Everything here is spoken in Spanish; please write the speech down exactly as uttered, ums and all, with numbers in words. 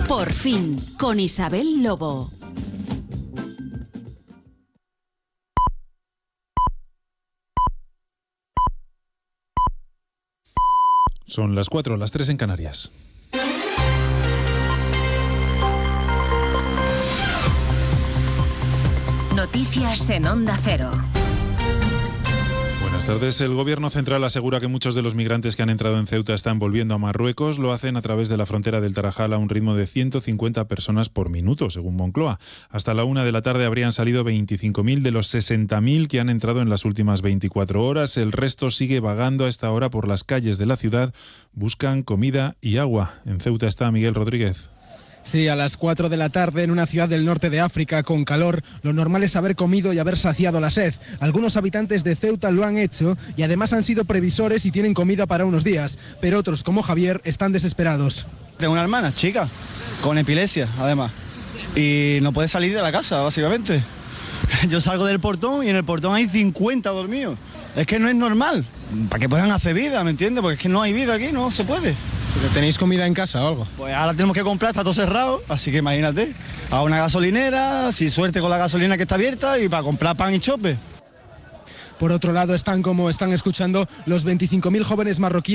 Por fin, con Isabel Lobo. Son las cuatro, las tres en Canarias. Noticias en Onda Cero. Buenas tardes. El Gobierno central asegura que muchos de los migrantes que han entrado en Ceuta están volviendo a Marruecos. Lo hacen a través de la frontera del Tarajal a un ritmo de ciento cincuenta personas por minuto, según Moncloa. Hasta la una de la tarde habrían salido veinticinco mil de los sesenta mil que han entrado en las últimas veinticuatro horas. El resto sigue vagando a esta hora por las calles de la ciudad. Buscan comida y agua. En Ceuta está Miguel Rodríguez. Sí, a las cuatro de la tarde en una ciudad del norte de África con calor, lo normal es haber comido y haber saciado la sed. Algunos habitantes de Ceuta lo han hecho y además han sido previsores y tienen comida para unos días, pero otros como Javier están desesperados. Tengo una hermana chica, con epilepsia además, y no puede salir de la casa básicamente. Yo salgo del portón y en el portón hay cincuenta dormidos. Es que no es normal, para que puedan hacer vida, ¿me entiendes? Porque es que no hay vida aquí, no se puede. ¿Pero tenéis comida en casa o algo? Pues ahora tenemos que comprar, está todo cerrado, así que imagínate, a una gasolinera, sin suerte con la gasolina que está abierta y para comprar pan y chope. Por otro lado están, como están escuchando, los veinticinco mil jóvenes marroquíes